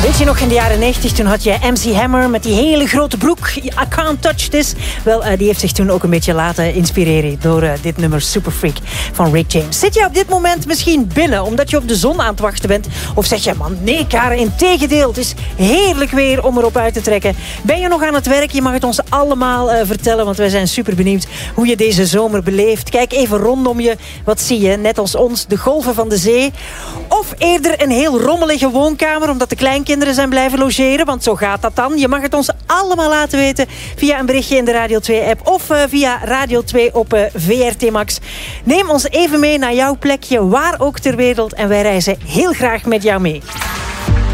Weet je nog, in de jaren 90, toen had je MC Hammer met die hele grote broek. I Can't Touch This. Wel, die heeft zich toen ook een beetje laten inspireren door dit nummer Super Freak van Rick James. Zit je op dit moment misschien binnen omdat je op de zon aan het wachten bent? Of zeg je, man, nee Karen, integendeel, het is heerlijk weer om erop uit te trekken. Ben je nog aan het werk? Je mag het ons allemaal vertellen, want wij zijn super benieuwd hoe je deze zomer beleeft. Kijk even rondom je. Wat zie je? Net als ons, de golven van de zee. Of eerder een heel rommelige woonkamer, omdat de kleinkinderen zijn blijven logeren. Want zo gaat dat dan. Je mag het ons allemaal laten weten via een berichtje in de Radio 2-app of via Radio 2 op VRT Max. Neem ons even mee naar jouw plekje, waar ook ter wereld. En wij reizen heel graag met jou mee.